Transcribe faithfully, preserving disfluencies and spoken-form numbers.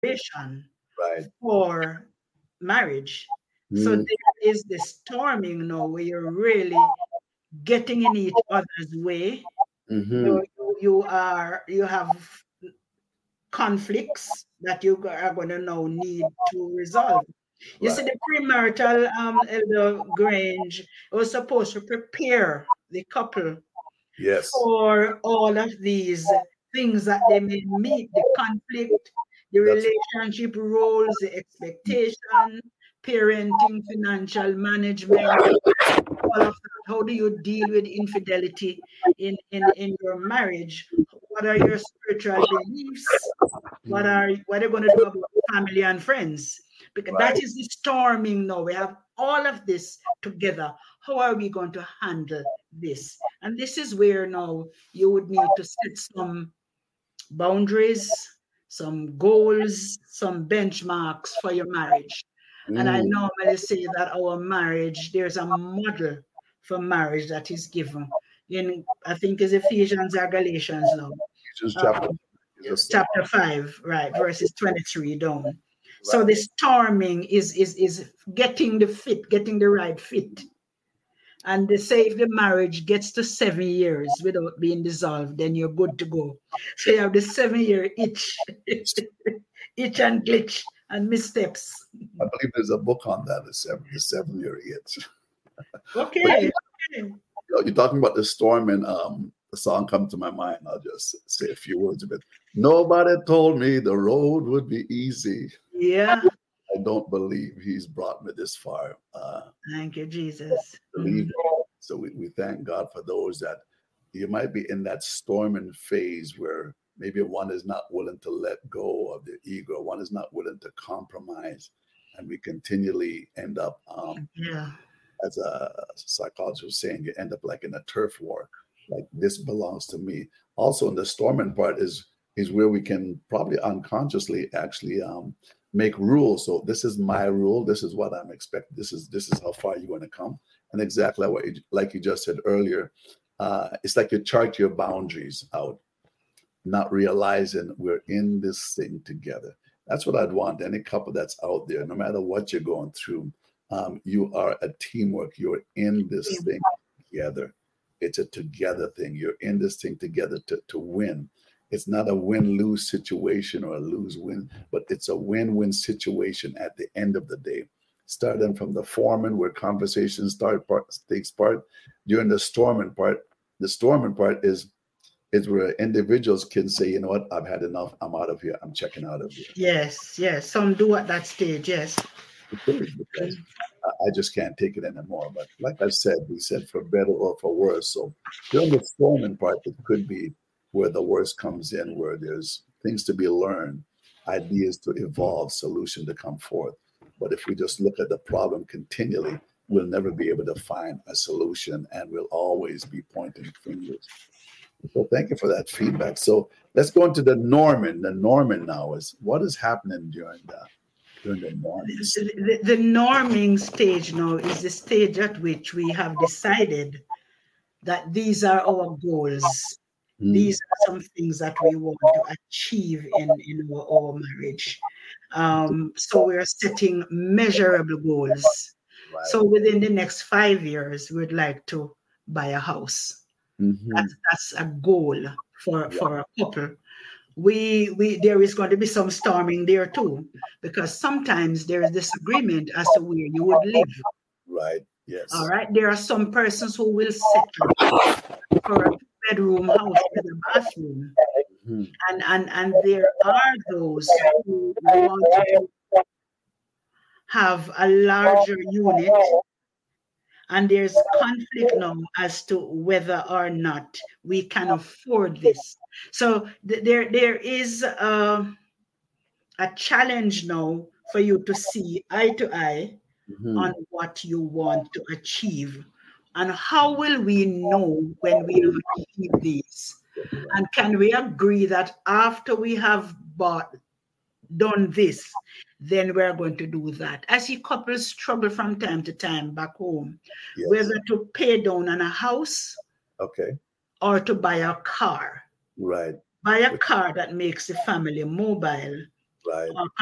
preparation Right. for marriage. So Mm. there is the storming now where you're really getting in each other's way. Mm-hmm. You you, you are you have conflicts that you are going to now need to resolve. You Right. see, the premarital um, Elder Grange was supposed to prepare the couple Yes. for all of these things that they may meet, the conflict, the That's relationship roles, the expectation, parenting, financial management, all of that. How do you deal with infidelity in, in, in your marriage? What are your spiritual beliefs? What mm, are what are you going to do about family and friends? Because that right. is the storming now. We have all of this together. How are we going to handle this? And this is where now you would need to set some boundaries, some goals, some benchmarks for your marriage. And I Mm. normally say that our marriage, there's a model for marriage that is given in, I think, is Ephesians or Galatians now. Ephesians chapter Um, is a step. chapter five, right, verses twenty-three down. So Right. the storming is is is getting the fit, getting the right fit. And they say if the marriage gets to seven years without being dissolved, then you're good to go. So you have the seven year itch, itch and glitch and missteps. I believe there's a book on that, the seven, the seven year itch. But Okay. you know, you're talking about the storm, and um, the song comes to my mind. I'll just say a few words of it. Nobody told me the road would be easy. Yeah. I don't believe he's brought me this far. Uh, Thank you, Jesus. believe Mm. it. So we, we thank God for those that you might be in that storming phase where maybe one is not willing to let go of their ego, one is not willing to compromise, and we continually end up, um, Yeah. as a psychologist was saying, you end up like in a turf war. Like this belongs to me. Also, in the storming part is is where we can probably unconsciously actually um, make rules. So this is my rule. This is what I'm expecting. This is this is how far you're going to come. And exactly what you, like you just said earlier, uh, it's like you chart your boundaries out, not realizing we're in this thing together. That's what I'd want any couple that's out there, no matter what you're going through. Um, you are a teamwork. You're in this thing together. It's a together thing. You're in this thing together to, to win. It's not a win lose situation or a lose win, but it's a win win situation at the end of the day. Starting from the foreman, where conversations start part, takes part during the storming part. The storming part is is where individuals can say, you know what, I've had enough. I'm out of here. I'm checking out of here. Yes, yes. Some do at that stage, yes. Because I just can't take it anymore. But like I said, we said for better or for worse. So during the storming part, it could be where the worst comes in, where there's things to be learned, ideas to evolve, solution to come forth. But if we just look at the problem continually, we'll never be able to find a solution, and we'll always be pointing fingers. So thank you for that feedback. So let's go into the Norman. The Norman now is what is happening during the during the Norman. The, the norming stage now is the stage at which we have decided that these are our goals. Mm, These are some things that we want to achieve in, in our, our marriage. Um, so we're setting measurable goals. right. So within the next five years, we'd like to buy a house. Mm-hmm. That's that's a goal for Yeah. for a couple. We we there is going to be some storming there too, because sometimes there is disagreement as to where you would live. Right. All Yes. right, there are some persons who will settle for a bedroom house with a bathroom, Mhm. and and and there are those who want to have a larger unit, and there's conflict now as to whether or not we can afford this. So th- there there is uh, a challenge now for you to see eye to eye on Mhm. what you want to achieve. And how will we know when we have achieved these? And can we agree that after we have bought, done this, then we're going to do that? I see couples struggle from time to time back home, Yes. whether to pay down on a house Okay. or to buy a car. Right. Buy a car that makes the family mobile Right. uh,